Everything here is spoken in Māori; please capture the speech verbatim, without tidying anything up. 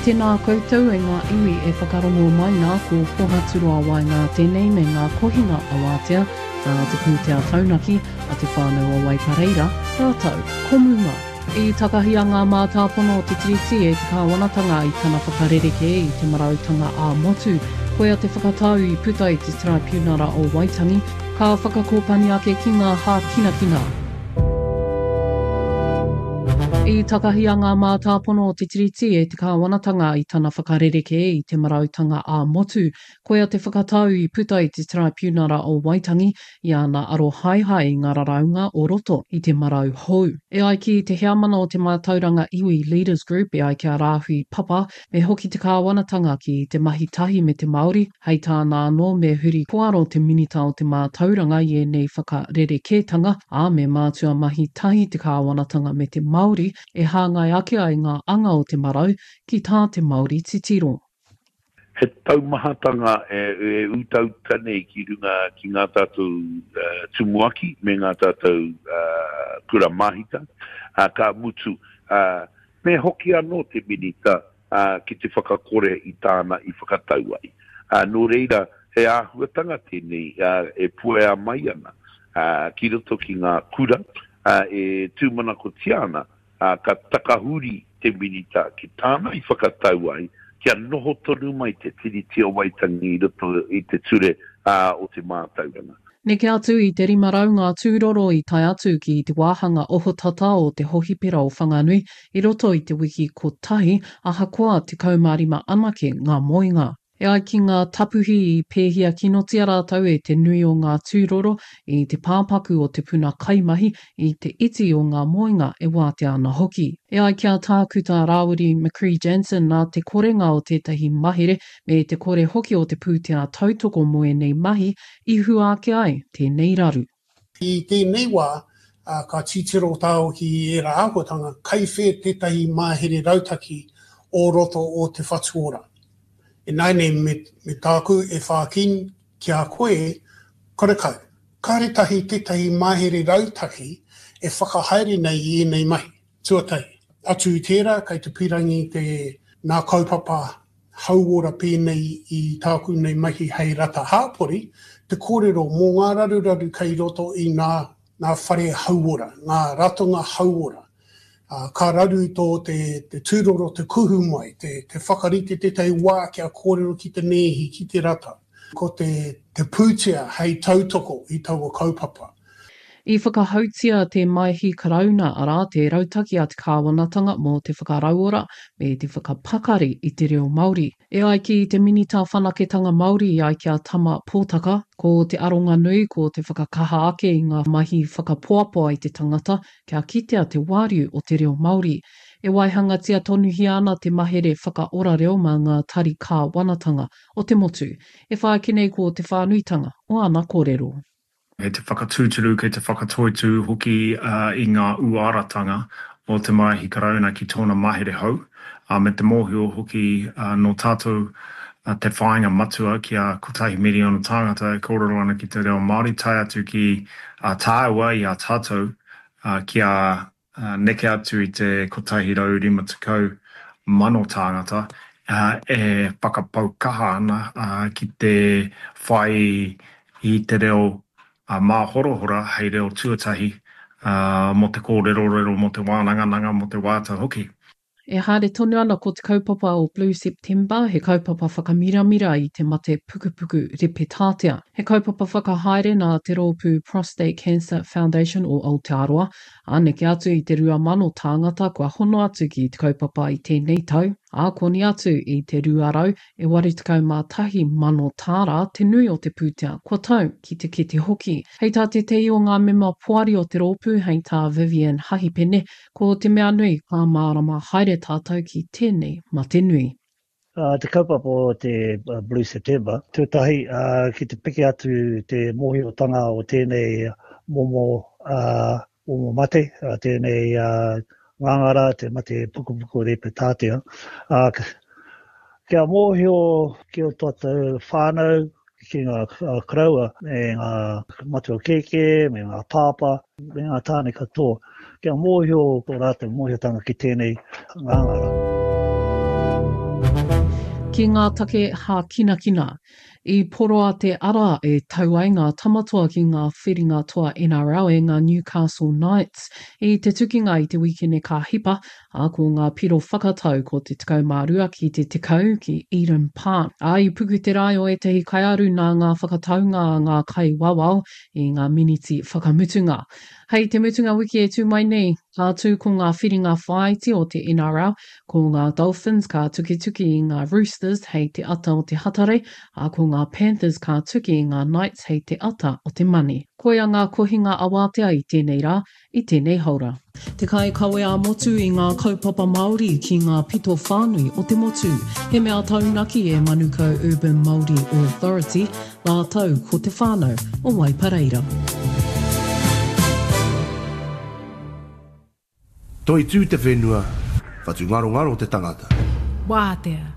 tēnā koutou e ngā iwi e whakarongo mai ngā ko pohaturo awai ngā tēnei me ngā kohina awatea a te pūtea taunaki a te whānau o Waipareira, rātau, komuma. I takahi a ngā mātāpono o te tiriti e te kāwanatanga i tana whakarereke i te marautanga a motu, koe a te whakatau i puta i te tribunara o Waitangi, ka whakakōpani ake ki ngā hā kina kina. I takahi a ngā mātāpono o te tiriti e te kāwanatanga i tana whakarereke i te marautanga a motu, koe a te whakatau i puta i te tribunara o Waitangi i ana aro haihai ngā raraunga o roto i te marau hou. E ai ki te heamana o te mātauranga iwi Leaders Group e ai kia rāhui papa me hoki te kāwanatanga ki te mahi tahi me te Māori, hei tāna anō me huri poaro te minita o te mātauranga i e nei whakarereketanga, a me mātua mahi tahi te kāwanatanga me te Māori, e hāngai ake ai ngā anga o te marau ki tā te Māori titiro. He taumahatanga e, e utau tane ki runga ki ngā tātou uh, tumuaki me ngā tātou uh, kura mahita, uh, ka mutu uh, me hoki anō te minita uh, ki te whakakore i tāna i whakatau ai. Uh, nō reira, he āhuatanga tēnei uh, e puea mai ana uh, ki roto ki ngā kura uh, e tūmana ko tiana. Uh, ka takahuri te minita ki tāna i whakatau ai, kia noho tonu mai te tiriti o Waitangi i roto i te ture uh, o te mātauranga. Neke atu i te rimarau ngā tūroro i tai atu ki te wāhanga ohotata o te hohipera o Whanganui i roto i te wiki ko tahi, ahakoa te kaumārima anake ngā moenga. E ai ki ngā tapuhi i pēhia kinotia rātau e te nui o ngā tūroro i te pāpaku o te puna kaimahi i te iti o ngā moenga e wātea ana hoki. E ai kia tākuta Rāwiri McCree-Jansen nā te korenga o tētahi mahere me te kore hoki o te pūtea tautoko moe nei mahi i hua ake ai tēnei raru. I tēnei wā, uh, ka titiro tāo ki e rā āhuatanga, kaiwhe tētahi mahere rautaki o roto o te whatuora. E nai nei me, me tāku e whākin ki a koe, kore kau. Kāretahi tētahi mahere rautaki e whakahaere nei i nei mahi. Tuatai, atu i tērā, kei te pirangi te nā kaupapa hauora pēnei i tāku nei mahi hei rata hāpori, te kōrero mō ngā raruraru kei roto i ngā, ngā whare hauora, ngā ratonga hauora. Uh, ka raru tō te, te tūroro te kuhu mai, te, te whakarite tētai wā kia kōrero ki te nehi, ki te rata. Ko te, te pūtea hei tautoko i taua kaupapa. I whakahautia te maihi karauna arā te rautaki a te kāwanatanga mō te whakarauora me te whakapakari i te reo Māori. E ai ki te minita whanaketanga Māori i ai kia tama pōtaka, ko te aronga nui ko te whakakaha ake i ngā mahi whakapoapoa i te tangata, kia kitea te wāriu o te reo Māori. E waihangatia tonuhi ana te mahere whakaora reo mā ngā tari kāwanatanga o te motu. E whakinei ko te whānuitanga o ana kōrero. He te whakatūturu kei te whakatoitu hoki uh, i ngā uaratanga o te mahi karauna ki tōna mahere hou. Uh, me te mōhio hoki uh, no tātou uh, te whāinga matua ki a kotahi miliona tāngata e kōrero ana ki te reo Māori tai atu ki uh, tāua i a tātou uh, ki a uh, neke atu i te kotahi rau rima tukau mano tāngata uh, e whakapaukaha ana uh, ki te whai i te reo Uh, mā horohora hei reo tuatahi uh, mo te kōrero-rero, mo te wānanga-nanga, mo te wāta hoki. E haere tonu ana ko te kaupapa o Blue September, he kaupapa whakamiramira i te mate pukupuku repetātea. He kaupapa whakahaere nā te Rōpū Prostate Cancer Foundation o Aotearoa, aneke atu i te rua mano tāngata kua hono atu ki te kaupapa i tēnei tau. A koni atu i te ruarau e warutukau mā tahi mano tāra te nui o te pūtea kua tau ki te kete hoki. Hei tā te tei o ngā mema puari o te Rōpū hei tā Vivian Hahipene, ko te mea nui ka mārama haere tātou ki tēnei mā te nui. Uh, te kaupapa o te uh, Blue September, tūtahi uh, ki te piki atu te mōhiotanga o tēnei momo, uh, momo mate, uh, tēnei uh, ngangara, te mate pukupuku repetātea. Uh, kia mōhio ki o tātou whānau, ki ngā uh, kraua, me ngā matua keke, me ngā pāpa, me ngā tāne katoa. Kia mōhio ko rātou mōhiotanga ki tēnei ngangara. ki ngā take ha kina kina. I poroa te ara e tau ai ngā tamatoa ki ngā whiringa toa N R L e ngā Newcastle Knights. I te tukinga i te wikene ka hipa, a ko ngā piro whakatau ko te tekau mārua ki te tekau ki Eden Park. A i puku te rai o e tehi kai aru nā ngā whakataunga a ngā kai wawao i ngā miniti whakamutunga. Hei te mutunga wiki e tū mai nei, ka tū ko ngā whiringa whaiti o te N R L, ko ngā Dolphins ka tuki tuki i ngā Roosters hei te ata o te hatare, a ko ngā Panthers ka tuki i ngā Knights hei te ata o te mani. Koia ngā kohinga awatea i tēnei rā, i tēnei haura. Te kai kawe a motu i ngā kaupapa Māori ki ngā pito whānui o te motu. He mea taunaki e Manukau Urban Māori Authority, ngā tau ko te whānau o Waipareira. Toi tū te whenua, whatu ngaro ngaro te tangata. Wātea.